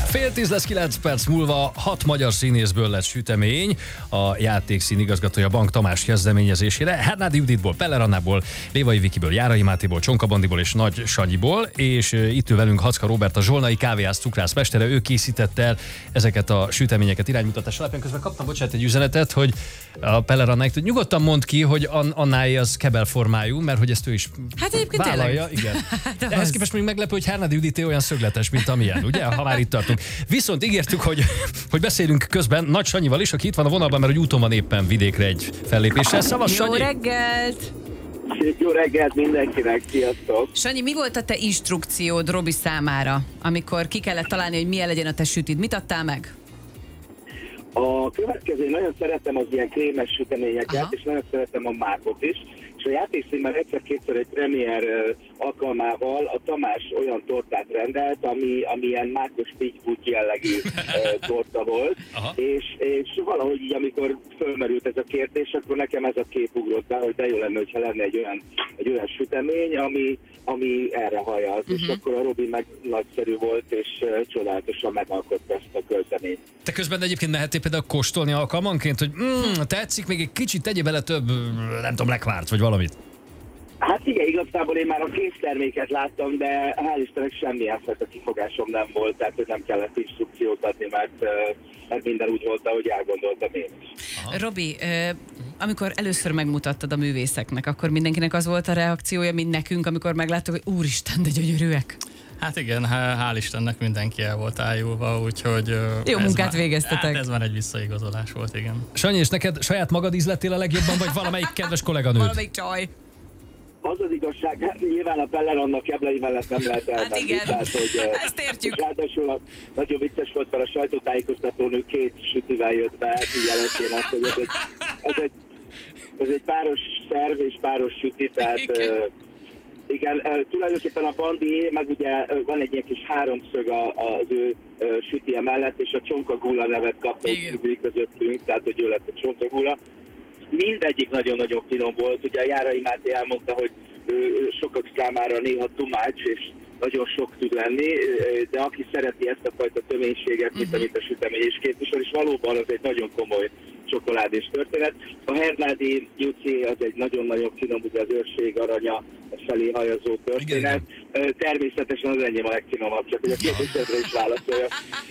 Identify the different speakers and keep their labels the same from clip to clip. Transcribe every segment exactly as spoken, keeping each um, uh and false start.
Speaker 1: Fél tíz lesz, kilenc perc múlva, hat magyar színészből lett sütemény. A játékszín igazgatója Bank Tamás kezdeményezésére Hernádi Juditból, Peller Annából, Lévai Vikiből, Járai Mátéból, Csonka Bandiból és Nagy Sanyiból, és itt ül velünk Hacka Róbert, a Zsolnai kávéház cukrász mestere. Ő készítette el ezeket a süteményeket iránymutatás alapján. Közben kaptam, bocsánat, egy üzenetet, hogy a Peller Annáig, hogy nyugodtan mondd ki, hogy Annái az kebel formájú, mert hogy ezt ő is
Speaker 2: hát egyébként
Speaker 1: vállalja. Igen. De ehhez az... képest még meglepő, hogy Hernádi Judité olyan szögletes, mint amilyen, ugye? Ha már itt tartunk. Viszont ígértük, hogy, hogy beszélünk közben Nagy Sanyival is, aki itt van a vonalban, mert hogy úton van éppen vidékre egy fellépéssel. Szavas,
Speaker 2: Jó
Speaker 1: Sanyi!
Speaker 2: reggelt!
Speaker 3: Jó reggelt mindenkinek, sziasztok!
Speaker 2: Sanyi, mi volt a te instrukciód Robi számára, amikor ki kellett találni, hogy milyen legyen a te sütid? Mit adtál meg?
Speaker 3: A következő, nagyon szeretem az ilyen krémes süteményeket,
Speaker 2: aha,
Speaker 3: és nagyon szeretem a mákot is. És a játékszínben egyszer-kétszer egy premier alkalmával a Tamás olyan tortát rendelt, ami, ami ilyen mákos pitty jellegű torta volt. És, és valahogy így, amikor fölmerült ez a kérdés, akkor nekem ez a kép ugrott be, hogy de jó lenne, hogyha lenne egy olyan, egy olyan sütemény, ami, ami erre hajaz. Uh-huh. És akkor a Robi meg nagyszerű volt, és uh, csodálatosan megalkotta ezt a költeményt.
Speaker 1: Te közben egyébként mehettél például kóstolni alkalmanként, hogy mm, tetszik, még egy kicsit tegye bele több, nem tudom, lekvárt, vagy valamit.
Speaker 3: Hát igen, igazából én már a készterméket láttam, de hál' Istennek semmilyen fajta kifogásom nem volt, tehát hogy nem kellett instrukciót adni, mert, mert minden úgy volt, ahogy elgondoltam én is.
Speaker 2: Aha. Robi, amikor először megmutattad a művészeknek, akkor mindenkinek az volt a reakciója, mint nekünk, amikor megláttuk, hogy úristen, de gyönyörűek.
Speaker 4: Hát igen, hál' Istennek mindenki el volt ájulva, úgyhogy...
Speaker 2: Jó munkát
Speaker 4: már,
Speaker 2: végeztetek.
Speaker 4: Hát ez már egy visszaigazolás volt, igen.
Speaker 1: Sanyi, és neked saját magad ízlettél a legjobban, vagy valamelyik kedves kolléganőd?
Speaker 2: Valamelyik csaj.
Speaker 3: Az az igazság, hát nyilván a Peller Anna keblei mellett nem lehet elmenni.
Speaker 2: Hát igen,
Speaker 3: tehát, hogy,
Speaker 2: ezt értjük.
Speaker 3: És ráadásul a, nagyon vicces volt, mert a sajtótájékoztatónő két sütivel jött be, így jelentén azt, hogy ez egy, ez egy, ez egy páros szerv és páros süti, tehát... Igen. Uh, Igen, uh, tulajdonképpen a Bandi, meg ugye uh, van egy ilyen kis háromszög a, az ő uh, sütie mellett, és a Csonka Gula nevet kapta közöttünk, tehát hogy ő lett a Csonka Gula. Mindegyik nagyon-nagyon finom volt, ugye a Járai Máté elmondta, hogy ő, ő sokak számára néha tumács, és nagyon sok tud lenni, de aki szereti ezt a fajta töménységet, mint amit a sütemény is képvisel, és valóban az egy nagyon komoly csokoládés történet. A Hernádi Juci az egy nagyon-nagyon finom, ugye az őrség aranya felé hajazó történet. Igen. Természetesen az enyém a legfinomabb, csak hogy a kérdésedre is válaszolja.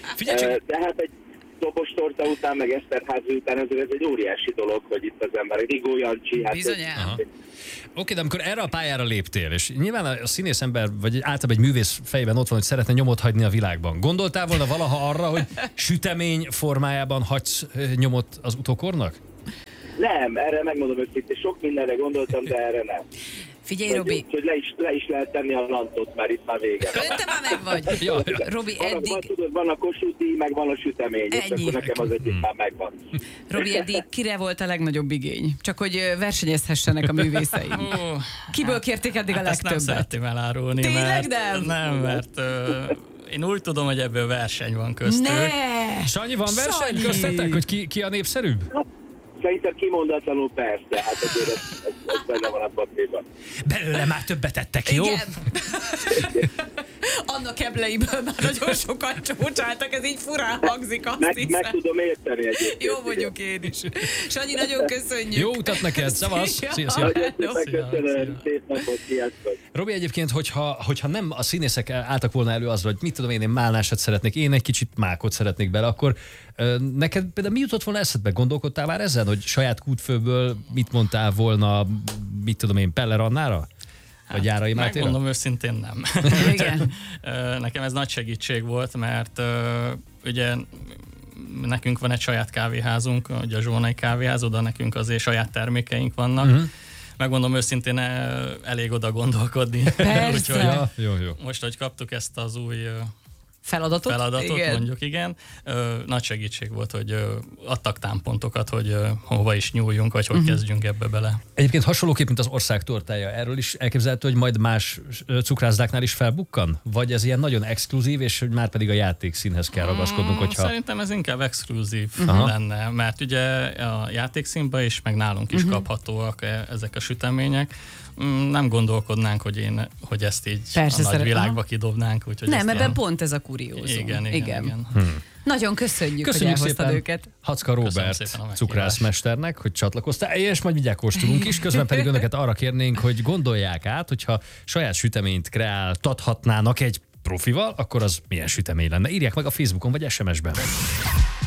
Speaker 3: Tehát egy dobos torta után, meg Eszterházi után ez, ez egy óriási dolog, hogy itt az ember, Rigó Jancsi. Hát
Speaker 2: bizonyán.
Speaker 1: Oké, okay, de amikor erre a pályára léptél, és nyilván a színész ember, vagy általában egy művész fejében ott van, hogy szeretne nyomot hagyni a világban. Gondoltál volna valaha arra, hogy sütemény formájában hagysz nyomot az utókornak?
Speaker 3: Nem, erre megmondom őszintén, sok mindenre gondoltam, de erre nem.
Speaker 2: Figyelj, Robi.
Speaker 3: Hogy le is, le is lehet tenni a lantot, mert itt már vége.
Speaker 2: Te már meg vagy.
Speaker 1: Ja, ja.
Speaker 2: Robi,
Speaker 3: van,
Speaker 2: eddig...
Speaker 3: Van, tudod, van a kossuti, meg van a sütemény, és akkor nekem az egyik hmm. már megvan.
Speaker 2: Robi, eddig kire volt a legnagyobb igény? Csak hogy versenyezhessenek a művészeim.
Speaker 4: Oh,
Speaker 2: Kiből kérték eddig hát a legtöbbet?
Speaker 4: Ezt nem szeretném elárulni,
Speaker 2: tényleg
Speaker 4: mert...
Speaker 2: nem?
Speaker 4: Nem, mert... Uh, én úgy tudom, hogy ebből verseny van köztük.
Speaker 2: Ne!
Speaker 1: Sanyi, van verseny
Speaker 2: Sanyi!
Speaker 1: Köztetek, hogy ki, ki a népszerűbb?
Speaker 3: Szerintem kimondatlanul persze, hát azért ez, ez, ez benne van a papírban.
Speaker 1: Belőle már többet tettek, jó?
Speaker 2: Igen. Anna kebleiből már nagyon sokat csócsáltak, ez így furán hangzik, azt
Speaker 3: meg,
Speaker 2: hiszem.
Speaker 3: meg tudom érteni egyébként.
Speaker 2: Jó vagyok én is. Sanyi, nagyon köszönjük.
Speaker 1: Jó utat neked, szavasz! Szia, szia.
Speaker 3: Köszönöm, szép napot, sziasztok!
Speaker 1: Robi, egyébként, hogyha, hogyha nem a színészek álltak volna elő azra, hogy mit tudom én, én málnásat szeretnék, én egy kicsit mákot szeretnék bele, akkor neked például mi jutott volna eszedbe? Gondolkodtál már ezen, hogy saját kútfőből mit mondtál volna, mit tudom én, Peller Annára? Vagy Járai Mátéra?
Speaker 4: Megmondom őszintén nem.
Speaker 2: Igen.
Speaker 4: Nekem ez nagy segítség volt, mert ugye nekünk van egy saját kávéházunk, ugye a Zsolnai kávéház, oda nekünk azért saját termékeink vannak. Uh-huh. Megmondom őszintén, elég oda gondolkodni.
Speaker 2: Persze.
Speaker 4: Úgyhogy
Speaker 1: ja, jó, jó.
Speaker 4: Most, hogy kaptuk ezt az új
Speaker 2: feladatot,
Speaker 4: feladatot
Speaker 2: igen.
Speaker 4: mondjuk, igen. Ö, nagy segítség volt, hogy ö, adtak támpontokat, hogy ö, hova is nyúljunk, vagy hogy uh-huh. kezdjünk ebbe bele.
Speaker 1: Egyébként hasonlóképp, mint az ország tortája, erről is elképzelhető, hogy majd más cukrászdáknál is felbukkan? Vagy ez ilyen nagyon exkluzív, és hogy már pedig a játékszínhez kell ragaszkodnunk, hogyha...
Speaker 4: Szerintem ez inkább exkluzív
Speaker 1: uh-huh.
Speaker 4: lenne, mert ugye a játékszínben is, meg nálunk is uh-huh. kaphatóak ezek a sütemények, Nem gondolkodnánk, hogy, én, hogy ezt így
Speaker 2: Persze,
Speaker 4: a nagy
Speaker 2: szeret-
Speaker 4: világba
Speaker 2: aha.
Speaker 4: kidobnánk. Úgyhogy
Speaker 2: Nem,
Speaker 4: ezt
Speaker 2: ebben
Speaker 4: ilyen...
Speaker 2: pont ez a kuriózum.
Speaker 4: Igen, igen, igen. igen.
Speaker 1: Hmm.
Speaker 2: Nagyon köszönjük,
Speaker 1: Köszönjük
Speaker 2: hogy elhoztad
Speaker 1: szépen
Speaker 2: őket.
Speaker 1: Hacka
Speaker 4: Köszönöm
Speaker 1: Róbert
Speaker 4: szépen a meghívást.
Speaker 1: cukrászmesternek, hogy csatlakoztál, és majd mindjárt kóstolunk is, közben pedig önöket arra kérnénk, hogy gondolják át, hogyha saját süteményt kreáltathatnának egy profival, akkor az milyen sütemény lenne. Írják meg a Facebookon vagy es em es-ben.